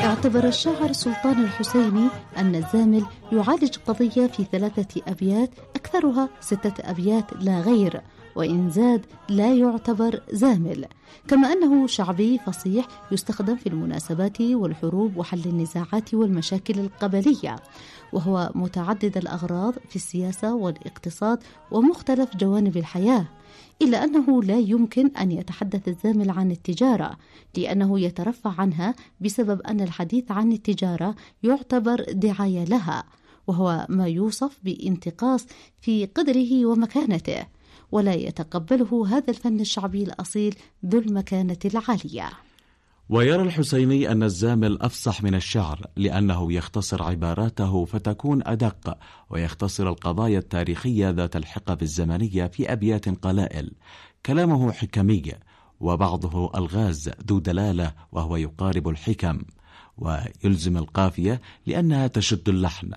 اعتبر الشاعر سلطان الحسيني أن الزامل يعالج قضية في 3 أبيات أكثرها 6 أبيات لا غير، وإن زاد لا يعتبر زامل، كما أنه شعبي فصيح يستخدم في المناسبات والحروب وحل النزاعات والمشاكل القبلية، وهو متعدد الأغراض في السياسة والاقتصاد ومختلف جوانب الحياة، إلا أنه لا يمكن أن يتحدث الزامل عن التجارة لأنه يترفع عنها بسبب أن الحديث عن التجارة يعتبر دعاية لها، وهو ما يوصف بانتقاص في قدره ومكانته، ولا يتقبله هذا الفن الشعبي الأصيل ذو المكانة العالية. ويرى الحسيني أن الزامل أفصح من الشعر لأنه يختصر عباراته فتكون أدق، ويختصر القضايا التاريخية ذات الحقب الزمنية في أبيات قلائل. كلامه حكمي وبعضه ألغاز ذو دلالة، وهو يقارب الحكم، ويلزم القافية لأنها تشد اللحن،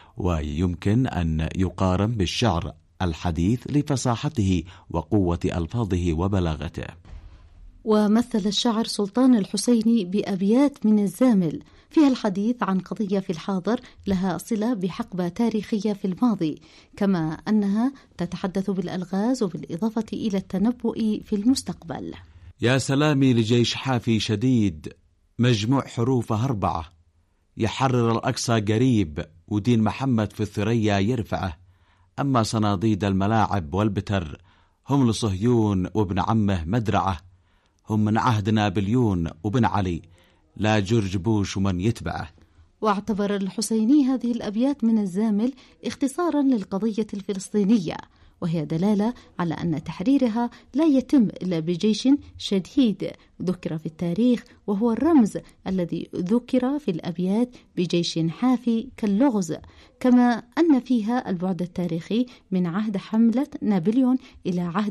ويمكن أن يقارن بالشعر الحديث لفصاحته وقوة ألفاظه وبلاغته. ومثل الشاعر سلطان الحسيني بأبيات من الزامل فيها الحديث عن قضية في الحاضر لها صلة بحقبة تاريخية في الماضي، كما أنها تتحدث بالألغاز وبالإضافة إلى التنبؤ في المستقبل. يا سلامي لجيش حافي شديد، مجموع حروفه 4، يحرر الأقصى قريب، ودين محمد في الثريا يرفعه. أما صناديد الملاعب والبتر هم لصهيون وابن عمه مدرعه، هم من عهد نابليون وبن علي، لا جورج بوش ومن يتبعه. واعتبر الحسيني هذه الأبيات من الزامل اختصارا للقضية الفلسطينية، وهي دلالة على أن تحريرها لا يتم إلا بجيش شديد ذكر في التاريخ، وهو الرمز الذي ذكر في الأبيات بجيش حافي كاللغز، كما أن فيها البعد التاريخي من عهد حملة نابليون إلى عهد